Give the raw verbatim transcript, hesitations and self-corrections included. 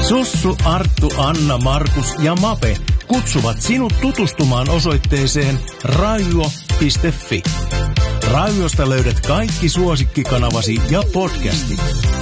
Sussu, Arttu, Anna, Markus ja Mape kutsuvat sinut tutustumaan osoitteeseen raijuo piste fi. Raijuosta löydät kaikki suosikkikanavasi ja podcastit.